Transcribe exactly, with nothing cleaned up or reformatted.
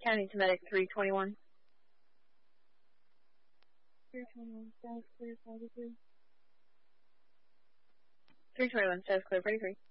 County to medic three twenty-one. three twenty-one, status clear, forty-three. three twenty-one, status clear, forty-three.